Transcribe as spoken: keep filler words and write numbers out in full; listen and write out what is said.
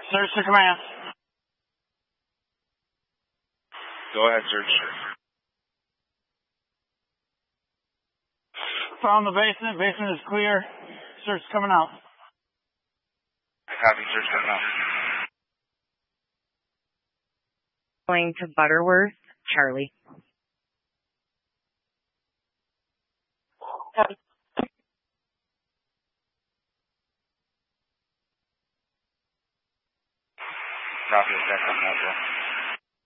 Search to command. Go ahead, search. Found the basement. Basement is clear. Search coming out. Copy, search coming out. Going to Butterworth, Charlie. Copy. Copy, check on that, bro.